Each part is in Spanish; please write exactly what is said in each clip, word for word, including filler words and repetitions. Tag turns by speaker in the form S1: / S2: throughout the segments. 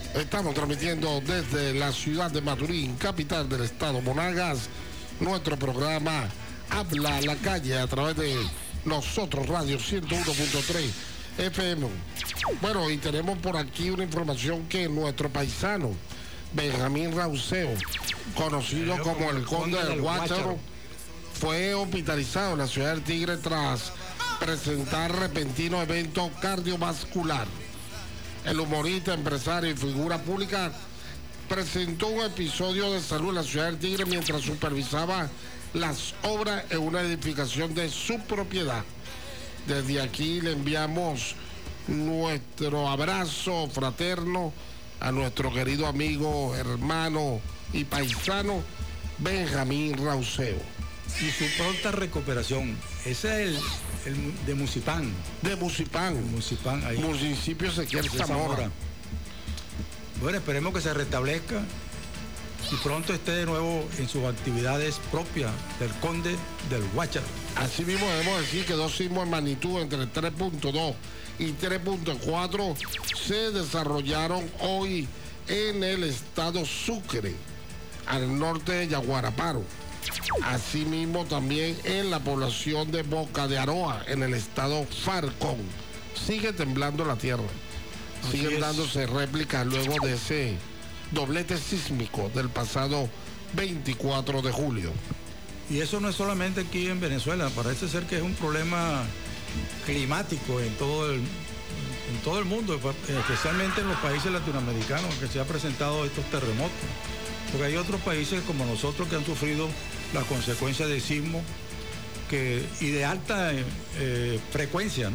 S1: Estamos transmitiendo desde la ciudad de Maturín, capital del estado Monagas, nuestro programa Habla la Calle a través de Nosotros Radio ciento uno punto tres F M. Bueno, y tenemos por aquí una información que nuestro paisano Benjamín Rauseo, conocido como el Conde del Guácharo, fue hospitalizado en la ciudad del Tigre tras presentar repentino evento cardiovascular. El humorista, empresario y figura pública presentó un episodio de salud en la ciudad del Tigre mientras supervisaba las obras en una edificación de su propiedad. Desde aquí le enviamos nuestro abrazo fraterno a nuestro querido amigo, hermano y paisano Benjamín Rauseo.
S2: Y su pronta recuperación. Ese es el, el de Musipán.
S1: De Musipán.
S2: Musipán, ahí.
S1: Municipio Ezequiel Zamora.
S2: Bueno, esperemos que se restablezca y pronto esté de nuevo en sus actividades propias del Conde del Guácharo.
S1: Así mismo debemos decir que dos sismos en magnitud entre tres punto dos y tres punto cuatro se desarrollaron hoy en el estado Sucre, al norte de Yaguaraparo. Asimismo también en la población de Boca de Aroa, en el estado Falcón. Sigue temblando la tierra. Siguen dándose réplicas luego de ese doblete sísmico del pasado veinticuatro de julio.
S2: Y eso no es solamente aquí en Venezuela, parece ser que es un problema climático en todo el, en todo el mundo, especialmente en los países latinoamericanos que se han presentado estos terremotos. Porque hay otros países como nosotros que han sufrido las consecuencias de sismos que, y de alta eh, frecuencia, ¿no?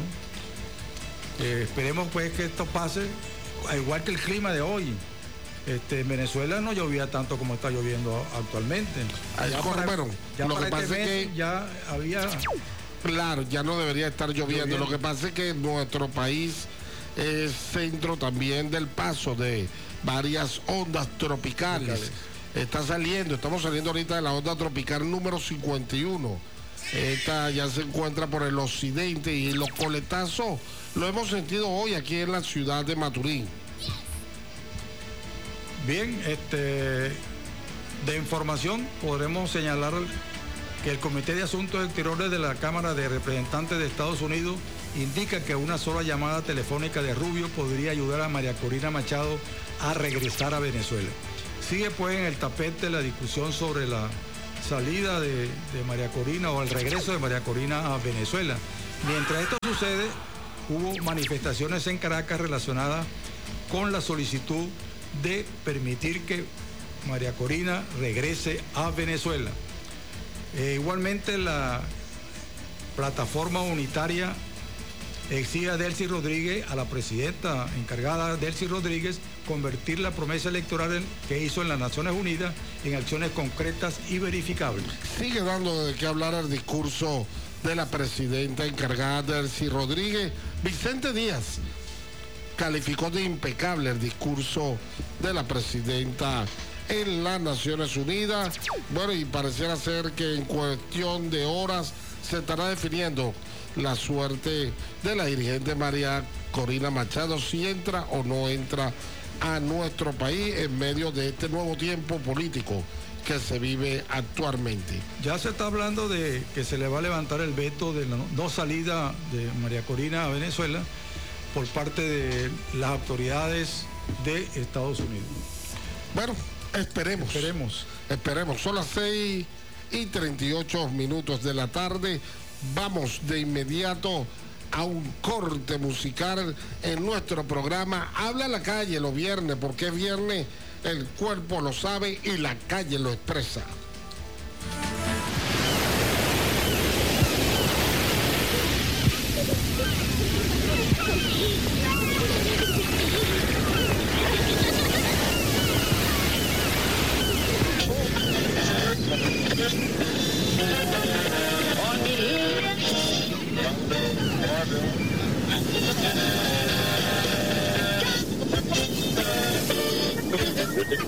S2: Eh, esperemos pues que esto pase, igual que el clima de hoy. Este, en Venezuela no llovía tanto como está lloviendo actualmente.
S1: Ya para, bueno,
S2: ya
S1: lo que
S2: este
S1: pasa es que
S2: ya había...
S1: Claro, ya no debería estar lloviendo. lloviendo. Lo que pasa es que nuestro país es centro también del paso de varias ondas tropicales. tropicales. Está saliendo, estamos saliendo ahorita de la onda tropical número cincuenta y uno. Esta ya se encuentra por el occidente y los coletazos lo hemos sentido hoy aquí en la ciudad de Maturín.
S2: Bien, este, de información podremos señalar que el Comité de Asuntos Exteriores de la Cámara de Representantes de Estados Unidos indica que una sola llamada telefónica de Rubio podría ayudar a María Corina Machado a regresar a Venezuela. Sigue pues en el tapete la discusión sobre la salida de, de María Corina o el regreso de María Corina a Venezuela. Mientras esto sucede, hubo manifestaciones en Caracas relacionadas con la solicitud de permitir que María Corina regrese a Venezuela. Eh, igualmente la plataforma unitaria exige a Delcy Rodríguez, a la presidenta encargada Delcy Rodríguez, convertir la promesa electoral que hizo en las Naciones Unidas en acciones concretas y verificables.
S1: Sigue dando de qué hablar el discurso de la presidenta encargada Delcy Rodríguez. Vicente Díaz calificó de impecable el discurso de la presidenta en las Naciones Unidas. Bueno, y pareciera ser que en cuestión de horas se estará definiendo la suerte de la dirigente María Corina Machado, si entra o no entra a nuestro país en medio de este nuevo tiempo político que se vive actualmente.
S2: Ya se está hablando de que se le va a levantar el veto de la no salida de María Corina a Venezuela por parte de las autoridades de Estados Unidos.
S1: Bueno, esperemos.
S2: Esperemos.
S1: Esperemos. Son las seis y treinta y ocho minutos de la tarde. Vamos de inmediato a un corte musical en nuestro programa Habla la Calle los viernes, porque es viernes, el cuerpo lo sabe y la calle lo expresa.